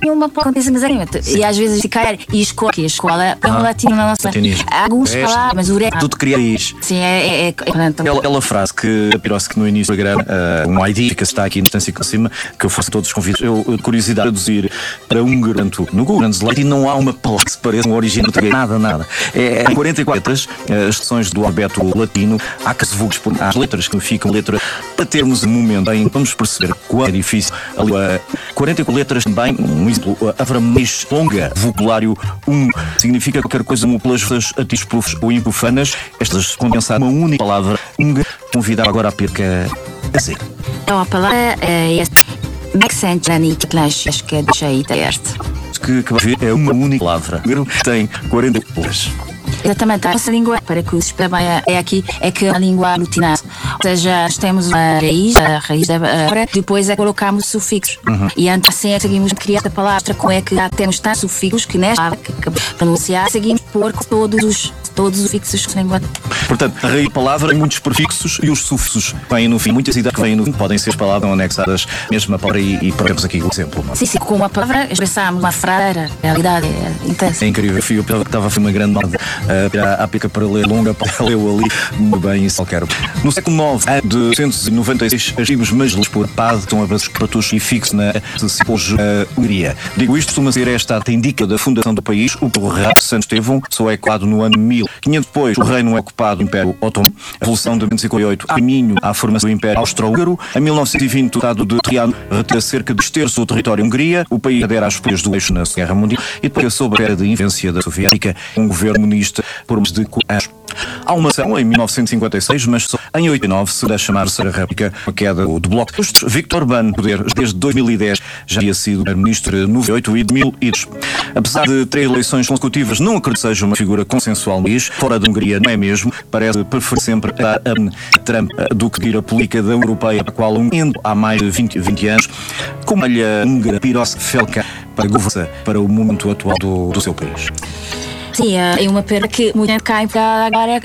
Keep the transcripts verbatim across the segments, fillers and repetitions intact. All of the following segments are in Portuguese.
uma acontece mas e às vezes se calhar e escola que a escola é um latino na nossa alguns palavras mas o resto tudo cria isso. Sim, é, é, é, é aquela, aquela frase que a Pirosse que no início do programa uh, um I D que está aqui na distância cá acima que eu faço a todos os convites eu, eu curiosidade de traduzir para húngaro tanto no Google Translate e não há uma palavra que se pareça um original nada, nada é, é quarenta e quatro letras as seções do alfabeto latino há que se vulgues por as letras que ficam letra para termos um momento em vamos perceber quão é difícil a língua quarenta e quatro letras também um exemplo a palavra mais longa vocabulário um significa qualquer coisa como pelas atis profs ou improfanas estas condensar uma única palavra húngara convidar agora a perca a dizer então a palavra é megszenteni tiklás és kedveseit que, que vai ver é uma única palavra que tem quarenta letras. Exatamente, a nossa língua, para que os também é aqui, é que a língua aglutinada. Ou seja, nós temos uma raiz, a raiz da palavra, depois é colocamos sufixos. Uhum. E antes assim é que seguimos a criar a palavra, como é que já temos tantos sufixos que nesta palavra que pronunciar, seguimos por todos os, todos os fixos da língua. Portanto, a raiz da palavra tem muitos prefixos e os sufixos vêm no fim. Muitas ideias que vêm no fim podem ser palavras anexadas mesmo a palavra e, e temos aqui o exemplo. Não? Sim, sim, com uma palavra expressamos uma frase, a realidade é intensa. É incrível, eu estava a fazer uma grande moda. Uh, a pica para ler longa, para ler ali, muito bem, isso eu quero. No século nove, a de novecentos e noventa e seis, as tribos majlis por paz estão a bases cartuchos e fixo na hoje a Hungria. Digo isto, costuma ser esta data indica da fundação do país, o rei de Santo Estevão, só é ocupado no ano mil e quinhentos depois, o reino é ocupado do Império Otomano, a Revolução de mil novecentos e cinquenta e oito, caminho à formação do Império Austro-Húngaro, em mil novecentos e vinte, o Estado de Triano retira cerca de dois terços do território da Hungria, o país adere às forças do eixo na Segunda Guerra Mundial e depois sob a era de influência da Soviética, um governo comunista por mais de quatro anos. Há uma ação em mil novecentos e cinquenta e seis, mas só em oitenta e nove se dá chamar-se a República, a queda do bloco. Viktor Orbán, poder desde dois mil e dez, já havia sido primeiro-ministro de noventa e oito e de mil e dez. Apesar de três eleições consecutivas, não acredito que seja uma figura consensual no país, fora da Hungria não é mesmo, parece preferir sempre a, a Trump do que ir a política da Europeia, a qual um endo há mais de vinte, vinte anos, como a ilha húngara Pirosse Felka para governar para o momento atual do, do seu país. Sim, é uma pena que muita gente cai para agora.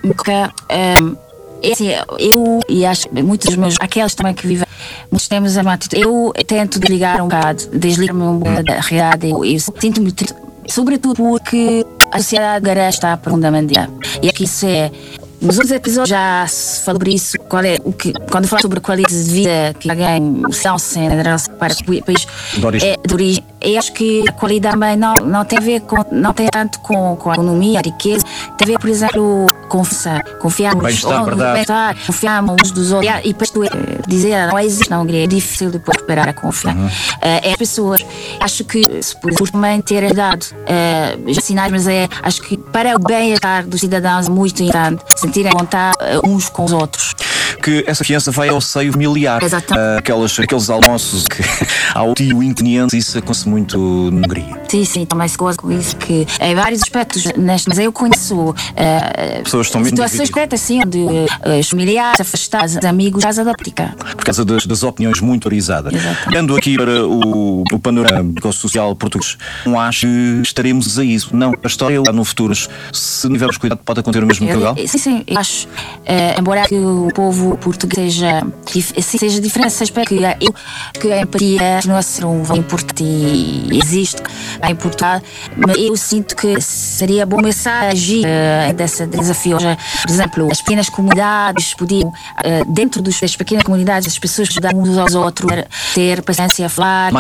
É assim, eu e acho que muitos dos meus, aqueles também que vivem, muitos temos a atitude. Eu tento desligar um bocado, desligar-me um bocado da realidade. Eu, eu sinto-me triste, sobretudo porque a sociedade agora está profundamente. E aqui isso é. Nos outros episódios já se falou sobre isso, qual é, o que, quando falo sobre a qualidade de vida que alguém para o país é de origem, eu acho que a qualidade também não, não tem a ver com, não tem tanto com, com a economia, a riqueza, tem a ver, por exemplo, confiança, confiarmos, bem-estar, confiarmos uns dos outros. E depois tu dizer, não existe na Hungria, é difícil depois recuperar a confiança. Uhum. É as pessoas, acho que, por, por também ter ajudado, é, já sinais, mas é, acho que para o bem-estar dos cidadãos é muito importante sentirem vontade uns com os outros. Que essa fiança vai ao seio familiar. Uh, aquelas, aqueles almoços que ao tio inteniente, isso acontece muito na Hungria. Sim, sim, também se goza com isso, que em vários aspectos, neste, mas eu conheço uh, pessoas estão situações concretas, assim, onde uh, os familiares, afastados, amigos, casa da política. Por causa das, das opiniões muito orizadas. Olhando aqui para o, o panorama social português, não acho que estaremos a isso. Não, a história lá no futuro, se não tivermos cuidado, pode acontecer o mesmo em Portugal? Sim, sim, eu acho, uh, embora que o povo português seja, seja diferente, seja que, eu, que a empatia continua a ser um valor importante e existe em Portugal, mas eu sinto que seria bom começar a agir uh, desse desafio. Por exemplo, as pequenas comunidades podiam, uh, dentro dos, das pequenas comunidades, as pessoas ajudar uns aos outros, ter paciência a falar.